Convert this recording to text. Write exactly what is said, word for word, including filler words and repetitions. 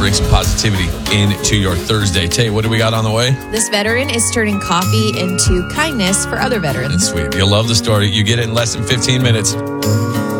bring some positivity into your Thursday. Tay, what do we got on the way? This veteran is turning coffee into kindness for other veterans. That's sweet. You'll love the story. You get it in less than fifteen minutes.